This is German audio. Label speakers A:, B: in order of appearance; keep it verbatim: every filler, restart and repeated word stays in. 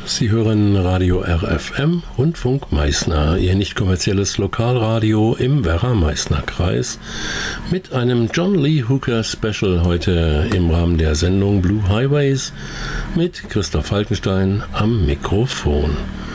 A: Sie hören Radio R F M, Rundfunk Meißner, Ihr nicht kommerzielles Lokalradio im Werra-Meißner-Kreis, mit einem John Lee Hooker Special heute im Rahmen der Sendung Blue Highways mit Christoph Falkenstein am Mikrofon.